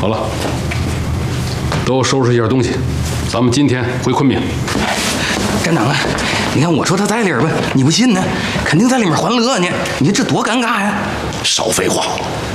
好了，都收拾一下东西，咱们今天回昆明。 站长啊，你看我说他在里边吧，你不信呢？肯定在里面还乐呢。你说这多尴尬呀！ 少废话，